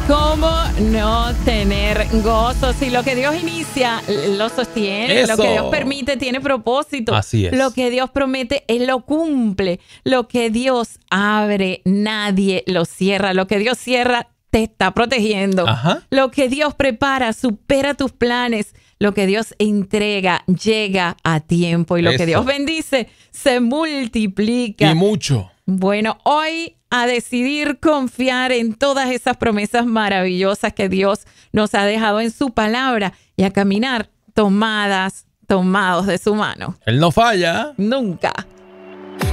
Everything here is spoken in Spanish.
¿Cómo no tener gozo? Si lo que Dios inicia, lo sostiene. Eso. Lo que Dios permite tiene propósito. Así es. Lo que Dios promete, Él lo cumple. Lo que Dios abre, nadie lo cierra. Lo que Dios cierra, te está protegiendo. Ajá. Lo que Dios prepara, supera tus planes. Lo que Dios entrega, llega a tiempo. Y lo que Eso. Dios bendice, se multiplica. Y mucho. Bueno, hoy a decidir confiar en todas esas promesas maravillosas que Dios nos ha dejado en su palabra y a caminar tomados de su mano. Él no falla. Nunca.